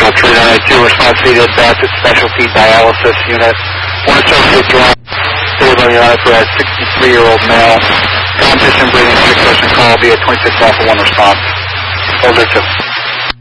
Central 392, response needed, Bassett Specialty Dialysis Unit. One associate drive, stable unit for a 63-year-old male. Competition breathing, 6-person call via 26 Alpha 1 response. Over 2.